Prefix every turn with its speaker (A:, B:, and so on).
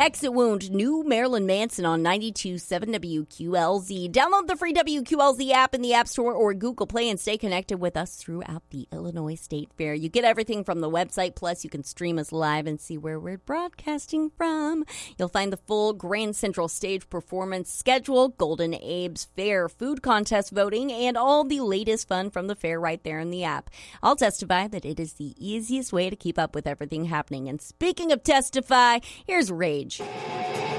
A: Exit Wound, new Marilyn Manson on 92.7 WQLZ. Download the free WQLZ app in the App Store or Google Play and stay connected with us throughout the Illinois State Fair. You get everything from the website, plus you can stream us live and see where we're broadcasting from. You'll find the full Grand Central Stage performance schedule, Golden Abe's Fair food contest voting, and all the latest fun from the fair right there in the app. I'll testify that it is the easiest way to keep up with everything happening. And speaking of testify, here's Rage.